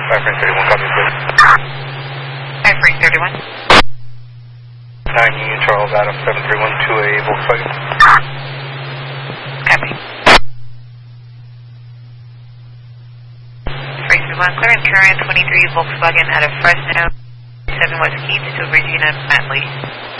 Frame 31, copy, please. Frame 31. 9 Union Charles, Adam 731 to a Volkswagen. Copy. Frame 31, clearance current 23 Volkswagen out of Fresno, 7 West Keats to Regina Matley.